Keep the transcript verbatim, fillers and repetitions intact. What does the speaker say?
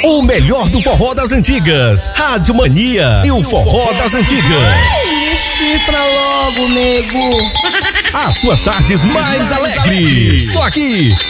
O melhor do forró das antigas. Rádio Mania e o forró das antigas. Me chifra logo, nego. As suas tardes mais alegres. Só aqui.